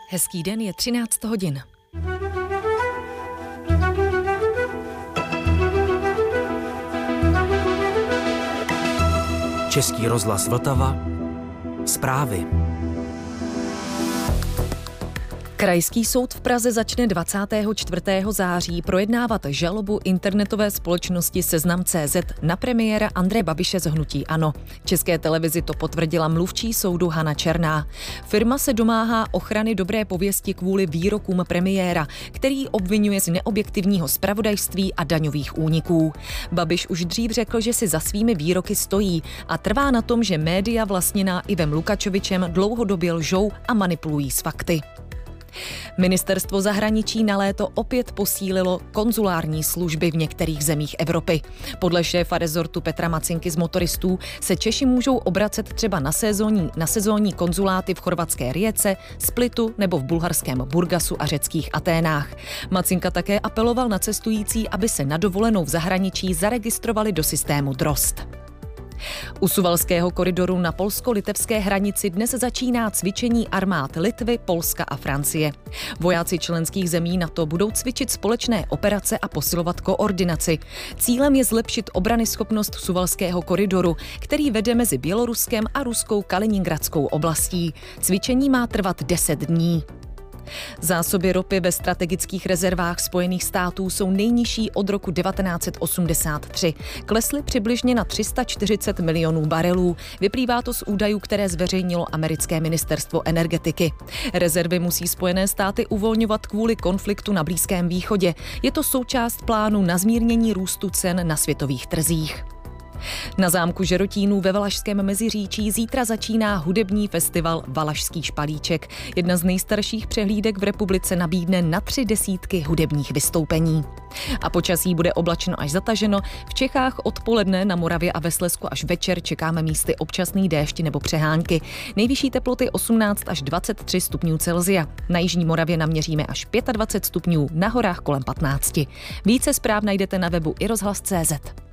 Hezký den, je 13 hodin. Český rozhlas Vltava. Zprávy. Krajský soud v Praze začne 24. září projednávat žalobu internetové společnosti Seznam.cz na premiéra Andreje Babiše z hnutí ANO. České televizi to potvrdila mluvčí soudu Hana Černá. Firma se domáhá ochrany dobré pověsti kvůli výrokům premiéra, který obvinuje z neobjektivního zpravodajství a daňových úniků. Babiš už dřív řekl, že si za svými výroky stojí a trvá na tom, že média vlastněná Ivem Lukačovičem dlouhodobě lžou a manipulují s fakty. Ministerstvo zahraničí na léto opět posílilo konzulární služby v některých zemích Evropy. Podle šéfa rezortu Petra Macinky z Motoristů se Češi můžou obracet třeba na sezónní konzuláty v chorvatské Rijece, Splitu nebo v bulharském Burgasu a řeckých Aténách. Macinka také apeloval na cestující, aby se na dovolenou v zahraničí zaregistrovali do systému DROST. U Suwalského koridoru na polsko-litevské hranici dnes začíná cvičení armád Litvy, Polska a Francie. Vojáci členských zemí NATO budou cvičit společné operace a posilovat koordinaci. Cílem je zlepšit obranyschopnost Suwalského koridoru, který vede mezi Běloruskem a ruskou Kaliningradskou oblastí. Cvičení má trvat 10 dní. Zásoby ropy ve strategických rezervách Spojených států jsou nejnižší od roku 1983. Klesly přibližně na 340 milionů barelů. Vyplývá to z údajů, které zveřejnilo americké ministerstvo energetiky. Rezervy musí Spojené státy uvolňovat kvůli konfliktu na Blízkém východě. Je to součást plánu na zmírnění růstu cen na světových trzích. Na zámku Žerotínů ve Valašském Meziříčí zítra začíná hudební festival Valašský špalíček. Jedna z nejstarších přehlídek v republice nabídne na 30 hudebních vystoupení. A počasí bude oblačno až zataženo. V Čechách odpoledne, na Moravě a ve Slezsku až večer čekáme místy občasný déšť nebo přehánky. Nejvyšší teploty 18 až 23 stupňů Celsia. Na jižní Moravě naměříme až 25 stupňů, na horách kolem 15. Více zpráv najdete na webu iRozhlas.cz.